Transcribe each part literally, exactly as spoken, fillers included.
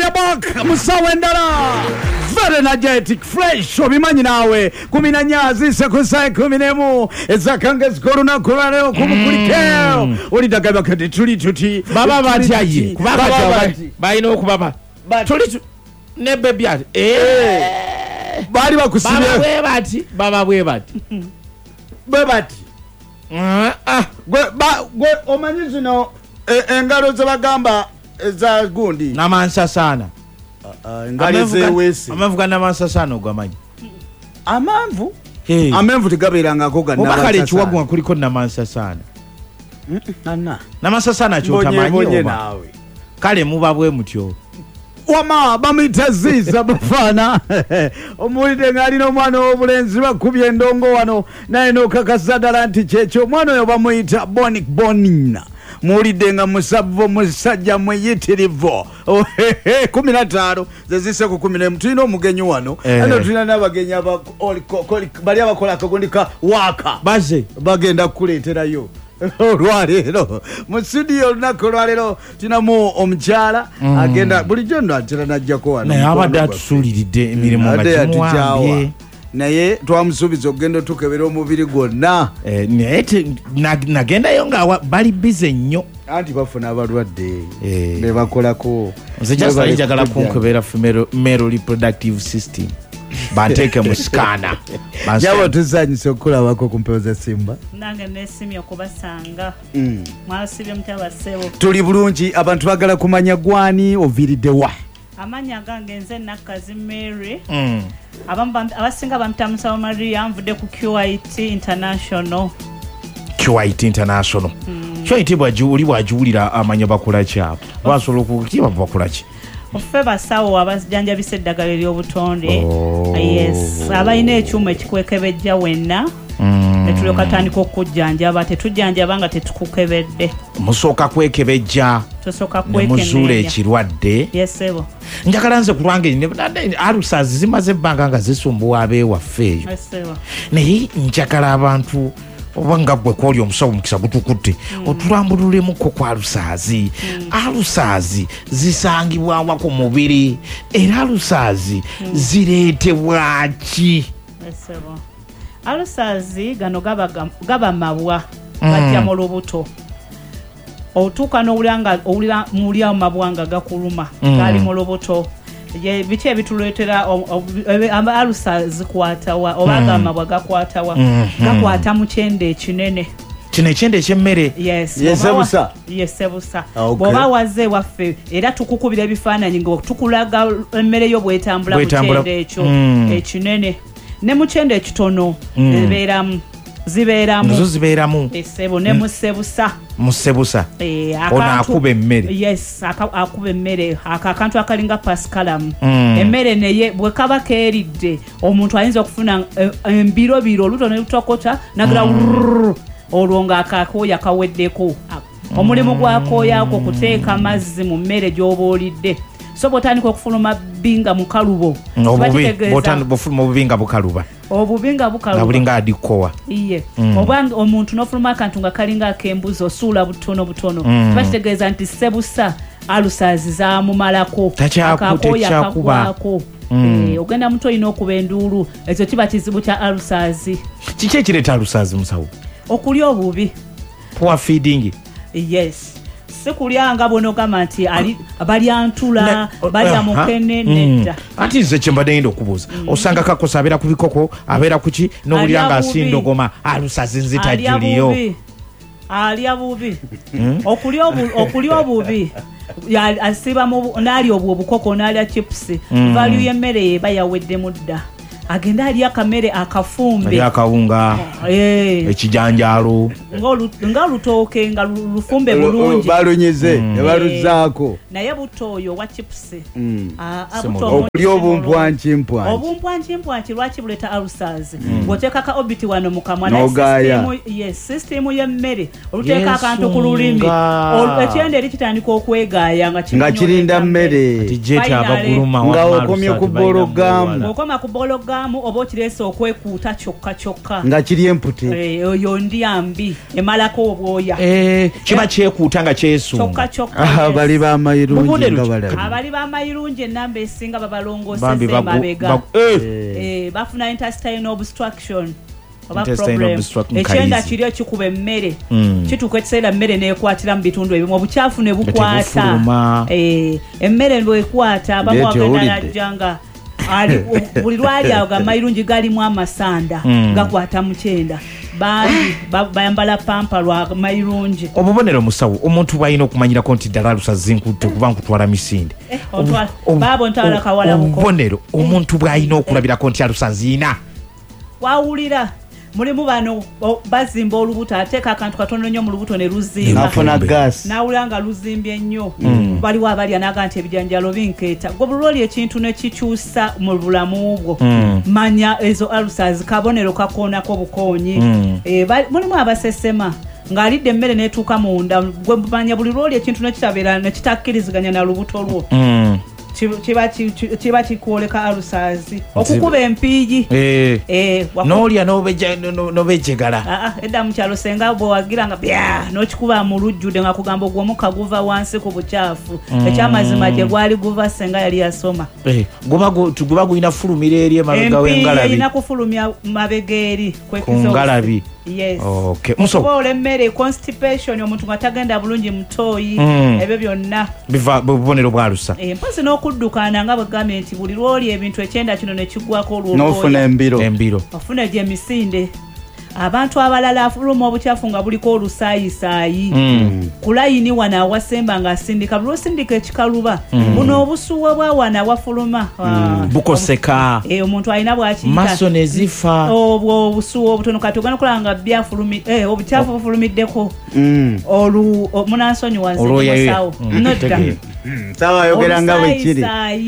we are back musawe ndala very energetic fresh obimanyi nawe kumi na nyazi sekusai kumi nemu ezakanga zikoruna kulale kumukulikeo olidagaba kati tuli tuti baba bati ayi kubaba bati bayina okubaba tuli ne baby ati eh bali bakusibye baba bwe bati baba bwe bati bwe bati ah gwe gwe omanyi zino engalo z'abagamba za gundi namansa sana ngale zewese amavuga namansa sana ogamanyi amamvu amamvu tigaberanga koga namansa sana obakale chiwagwa kuliko namansa sana nana namansa sana chotamanyi oba kale mubabwe mutyo wama bamitaziza bafana omulide ngali no mwana obulenzi bakubye endongo wano naye no kakasada nti checho mwana oyo bamuyita Bonic Bonina mulide nga musabbo musajja mweyitirivo kumi na tano zezise ku kumi na emu tulina omugenyi wano ano tulina n'abagenyi bali abakola akagondika waka baze bagenda kukuleeterayo olwaleero mu studio olunaku olwaleero tulinamu omukyala agenda bulijjo ndo atera najjako wano naye abadde atusuuliridde emirimu nga gimuwambye naye twamusuubiza okugenda tukebera omubiri gwonna naye nagendayo nga bali bize nnyo anti bafuna abalwadde be bakolako nze kyasa njagala kunkebera female reproductive system banteeke mu skana jabo tuzanyise okulabako ku mpewo za Simba nange nesimye okubasanga mwasibye mutabasebo tuli bulungi abantu bagala kumanya gwani oviriddewa amanya gange nze Nakazi Mary abasinga bamutamusa Maria nvude ku Q I T International Q I T International Q I T bwajuli bwajuulira amanya bakola kyabo basobola okukiba bakola ki ofe basawo abajjanjabisa eddagala ery'obutonde yes abalina ekyuma ekikwekebejja wenna netulyoka tandika okujjanjaba tetujjanjaba nga tetukukebedde musooka kwekebejja tusooka kwekemenya muzuula ekirwadde yesebo njagala nze ku lwange alusazi zimaze ebbanga nga zisumbuwa abeewaffe eyo yesebo naye njagala abantu obanga gwe kwoli omusawo mukisa gutukutte otulambululemu ko alusaazi alusaazi zisangibwa wa ku mubiri era alusaazi zireetebwa ki yesebo alusaazi gano gaba gaba mabwa gajja mu lubuto otuuka n'owulanga owulira mulya mabwanga gakuluma gali mu lubuto ye biki ebituleetera alusaazi kwatawa oba amabwa gakwatawa gakwata mu kyende ekinene kino ekyende ekyemmere yesebusa yesebusa bw'oba wazze waffe era tukukubira ebifaananyi nga tukulaga emmere yo bwetambula mu kyende ekyo ekinene ne mu kyende ekitono zibeeramu zibeeramu nazo zibeeramu esebo ne musebusa musebusa ono akuba emmere yes akuba emmere akantu akalinga pascalamu emmere neye bwe kaba keeridde omuntu ayinza okufuna embirobiro oluto ne lutokota nagira olwo nga akakooya kaweddeko omulimu gwakooya ako kuteeka amazzi mu mmere gy'oba olidde so botandika okufuluma binga mu kalubo botandika obubinga bukaluba obubinga bukaluba bulinga adikowa iye obanga omuntu n'ofuluma akantu nga kalinga ak'embuzi osuula butono butono bakitegeeza nti sebusa alusaazi zaamumalako akakooya kakubako ogenda muto olina okuba enduulu ekyo kiba kizibu kya alusaazi kiki ekireeta alusaazi musawo okulya obubi poor feeding yes sikulyanga bono gamba nti balya ntula balya mukene nedda ati nze kyembadde ngenda okubuuza osanga kakosa abeera ku bikoko abeera kuki n'obulyanga asindogoma alusazi nzitajuliyo alya bubi okulya obubi asiba n'alya obwo obukoko n'alya chipusi value y'emmere yeba yawedde mudda agenda ali akamere akafumbe ali akawunga ekijanjalo nga lutooke nga lufumbe bulungi balunyize ebaluzaako naye butoyo wa chipusi okulya obumpwanki mpwanki obumpwanki mpwanki lwaki buleta alusaazi bw'oteeka ka obiti wano mu kamwa naye sisitemu y'emmere oluteeka akantu ku lulimi ekyende eri kitandika okwegaaya nga kirinda mmere nga okomye ku bologamu okoma ku bologamu okivaamu oba okirese okwekuuta kyokka kyokka nga kiri empute oyo ndyambi emalako obwoya kiba kyekuuta nga kyesunga kyokka kyokka abali b'amayirungi nga balaba abali b'amayirungi ennamba esinga babalongooseza emabega bafuna intestinal obstruction oba problem ekyenda kiri ekikuba emmere kituuka ekiseera emmere neekwatira mu bitundu ebimu obukyafu ne bukwata emmere bwekwata abamu agenda najja nga buli lwali ago amayirungi galimu amasanda gakwata mukyenda bangi bayambala pampa lwa mayirungi obubonero musawo omuntu bwalina okumanyirako nti ddala lusazi nkutte kuba nkutwala misinde baabo ntwala kawala obubonero omuntu bwalina okulabirako nti alusaziina wawulira mulimu bano bazimba olubuto ateeka akantu katono nnyo mu lubuto ne luzimba nafuna gas nawulira nga luzimbye nnyo baliwo abalya naga nti ebijanjalo binkeeta gwe bulwoli ekintu ne kikyusa mu bulamu bwo manya ezo ulcers kabonero kakoonako bukoonyi mulimu abasesema ng'alidde emmere n'etuuka munda gwe manya buli lwoli ekintu nekitabeera nekitakkiriziganya na lubuto lwo kiba kikwoleka ulcers okukuba empiigi n'olya n'obejjegala edda mukyalo senga bwewagira nga bya n'okikuba mu lujjudde nga kugamba ogw'omukka guva wansi ku bukyafu ekyamazima gye gwali guva senga yali yasoma guba gulina fulumira eri emabega w'engalabi erina kufulumya mabega eri ku ngalabi okuba olemmere constipation omuntu nga tagenda bulungi mutooyi ebyo byonna biva bubonero bwalusa mpozi n'okuddukana nga bwegambye nti buli lwoli ebintu ekyenda kino ne kiggwako olw'ofuna embiro ofuna gye misinde abantu abalala afuluma obukyafu nga buliko olusaayisaayi ku layini wano awasemba ng'asindika buli osindika ekikaluba buno obusuwa bwa wano awafuluma bukoseka omuntu alina bwakiyita maso ne zifa obwo obusuwa obutono kati ogenda okulaba nga byafulumidde obukyafu bufulumiddeko munansonyiwa nzemusawo nodda sawa yogera nga bwe kiri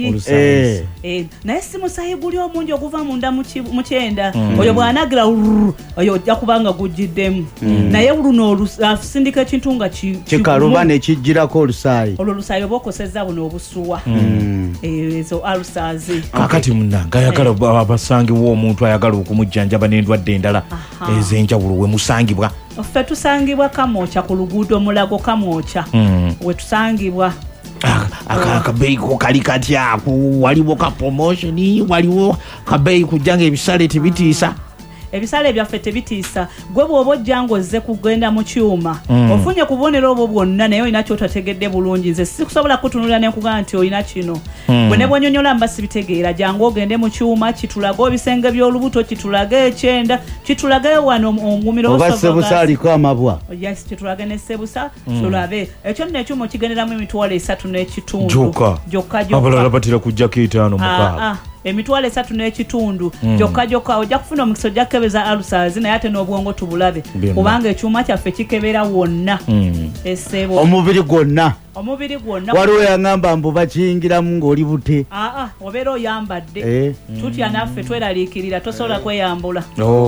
naye si musaayi guli omungi oguva munda mu kyenda oyo bw'anagira oyo ojja kubanga gujjiddemu naye luno asindika ekintu nga kikaluba ne kijjirako olusaayi olwo olusaayi oba okosezza buno obusuwa ezo ulcers kakati munnanga ayagala abasangiwa omuntu ayagala okumujjanjaba n'endwadde endala ez'enjawulo we musangibwa ffe tusangibwa kamwokya ku luguudo mulago kamwokya we tusangibwa akabeeyi ko kali katya waliwo ka promotion waliwo kabeeyi kujja nga ebisale tebitiisa ebisale byaffe tebitiisa gwe bw'oba ojja ng'ozze kugenda mu kyuma ofunye ku bubonero obwo bwonna naye olina kyotategedde bulungi nze sikusobola kutunulira ne nkugamba nti olina kino bwe ne bwonyonyola mba sibitegeera jangu ogende mu kyuma kitulage ebisenge by'olubuto kitulage ekyenda kitulage wano omumiro oba sebusa aliko amabwa yes kitulage ne sebusa tulabe ekyo nno ekyuma okigenderamu emitwalo esatu n'ekitundu gyokka gyokka abalala batera kujjako etaano mukaaga emitwalo esatu n'ekitundu gyokka gyokka ojja kufuna omukisa ojja kukebeza ulcers naye ate n'obwongo tubulabe kubanga ekyuma kyaffe kikebera wonna esebo omubiri gwonna omubiri gwonna waliwo yaŋŋamba mbu bakiyingiramu ng'oli bute aa obeera oyambadde tutya naffe tweraliikirira tosobola kweyambula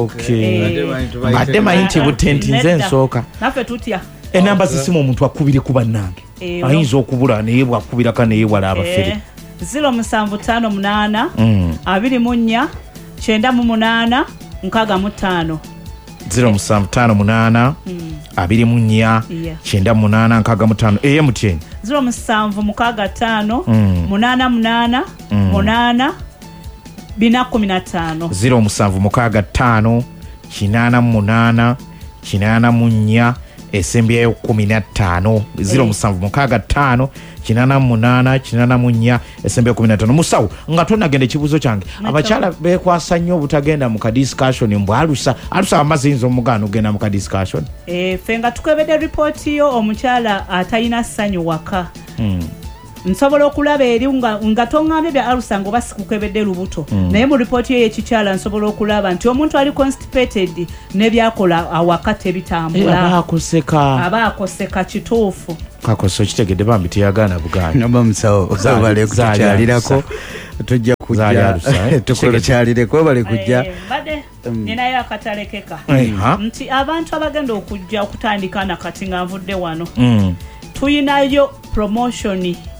badde manyi nti bute nti nze nsooka naffe tutya enamba zisimu omuntu akubire ku bannange ayinza okubula naye bwakubiraka naye wala abafere ziro musanvu tano munana abiri mu nnya kyenda mu munana nkaaga mu ttaano ziro musanvu tano munana abiri mu nnya kyenda mu munana nkaaga mu ttaano eye mutyeni ziro musanvu mukaaga ttaano munana munana munana bina kumi na ttaano ziro musanvu mukaaga ttaano kinaana mu munana kinaana mu nnya esembyayo kumi na ttaano ziro musanvu mukaaga ttaano kinaana mu munaana kinaana mu nnya esembyayo kumi na ttaano musawo nga tonagenda ekibuuzo kyange abakyala beekwasa nnyo obutagenda mu kadiscussion mbw alusa alusa amazi yinza omugaana ogenda mu kadiscussion ffe nga tukebedde ripooti yo omukyala atalina ssanyu waka nsobola okulaba eri nga toŋŋambye bya alusa nga oba sikukebedde lubuto naye mu ripooti yo y'ekikyala nsobola okulaba nti omuntu ali constipated nebyakola awaka tebitambula aba akoseka kituufu kakosa okitegedde bambi teyagaana buganda oba musawo bale kutukyalirako tujja kujja tukulukyalireko bale kujja badde ninayo akatalekeka nti abantu abagenda okujja okutandika nakati nga nvudde wano tuyinayo promotion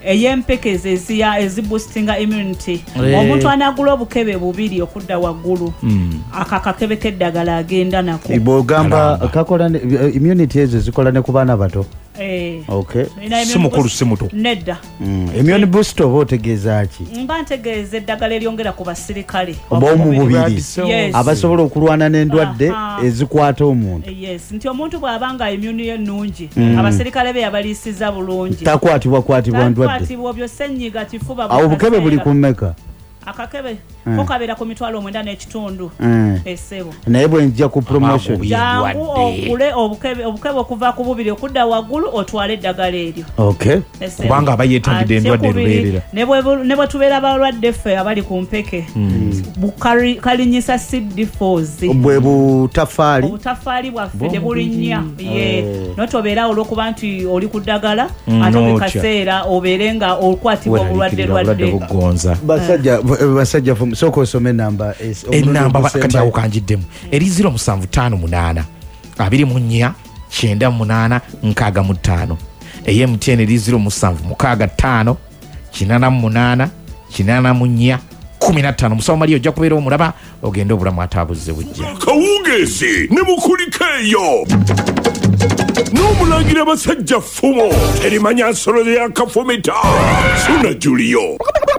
ey'empekeze eziya eziboostinga immunity Eh. omuntu anagula obukebe bubiri okudda waggulu aka kakebe k'eddagala agenda nako bw'ogamba kakola ne- immunity ezo zikola ne ku baana bato. Eh. Okay. Ina immune Si mukulu, boost- si muto. nedda Mm. Immune booster oba otegeeza ki? mba ntegeeza eddagala eryongera ku basirikale Ob'omu bubiri Yes. abasobola okulwana n'endwadde Aha. ezikwata omuntu. yes nti omuntu bw'abanga immune ye nnungi abasirikale be yabaliisiza bulungi Takwatibwa kwatibwa ndwadde. takwatibwa obyo ssenyiga kifuba Awo obukebe buli kaseera. ku mmeka. akakebe Mm. ko kabeera ku mitwalo omwenda n'ekitundu Mm. esebo Naye bwe njja ku promotion. Amabubi. jangu Endwadde. ogule obukebe obukebe okuva ku bubiri okudda waggulu otwale eddagala eryo Okay. Esebo. Kubanga aba yeetagidde Ate endwadde kubiri, lubeerera. ne bwe- ne bwe tubeera balwadde ffe abali ku mpeke Bukali- kalinyisa C D four Bwe butafaali. obutafaali bwaffe Bwo ne bulinnya ye Eh. notobeera olwokuba nti oli ku ddagala Mm, ate buli n'otya. kaseera obeere nga okwatibwa obulwadde obulwadde lwadde bugonza Basajja basajja fu- sooka osome enamba es- enamba omulundi kati ogusembayo. awo kanjiddemu eri ziro musanvu ttaano munaana abiri mu nnya kyenda munaana nkaaga mu ttaano eye M T N eri ziro musanvu mukaaga ttaano kinaana mu munaana kinaana mu nnya kumi na ttaano musawo mali ojja kubeera omulaba ogende obulamu ataabuze bujja kawungeezi ne mukulika eyo n'omulangira basajja ffumo terimanya nsolo yakafumita suna juliyo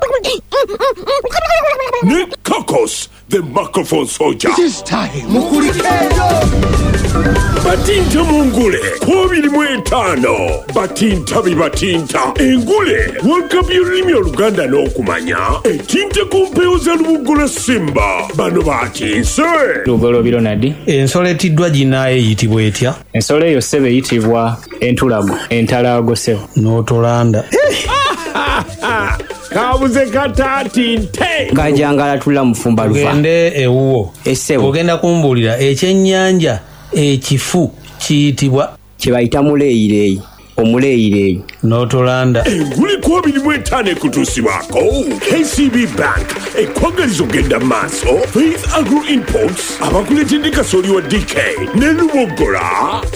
ne kakos the microphone soldier batinta mu ngule kwabiri mu etaano batinta bibatinta engule wagabye olulimi oluganda n'okumanya etinta ku mpewo za lubuggula simba bano batinse lugolo bironadi ensolo etiddwa ginaayo eyitibwa etya ensolo eyo ssebo eyitibwa entulago entalaago ssebo n'otolanda kabuze kataati nte ngajangala tula mufumba luva ogende ewuwo Essebo. ogenda kumbuulira ekyennyanja ekifu kiyitibwa kyebayita muleeyireeyi omuleeyireeyi n'otolanda engule kwabiri mu etaano ekutuusibwako K C B bank ekwagaliza ogenda mu maaso faith agro imports abakuletedde kasooli wa D K ne lubogola